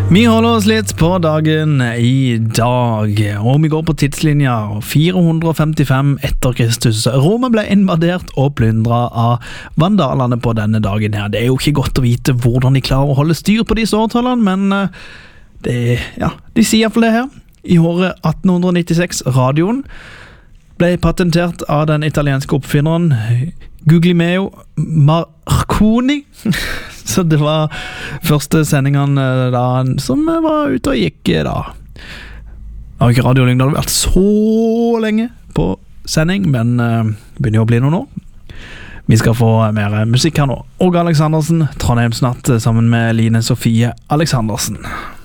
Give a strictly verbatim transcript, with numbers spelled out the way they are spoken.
Vi holder oss litt på dagen i dag, og vi går på tidslinja fire hundre femtifem etter Kristus. Roma ble invadert og plyndret av vandalene på denne dagen her. Det er jo ikke godt å vite hvordan de klarer å holde styr på disse årtallene, men det, ja, de sier i hvert fall det her. I året atten nittiseks, radioen ble patentert av den italienske oppfinneren Guglielmo Marconi. Så det var første sendingene da, som var ute og gikk da. Det har ikke Radio Lyngdal vært så lenge på sending, men uh, begynner jo å bli noen år. Vi skal få mer musikk her nå. Åge Aleksandersen, Trondheimsnatt sammen med Line Sofie Aleksandersen.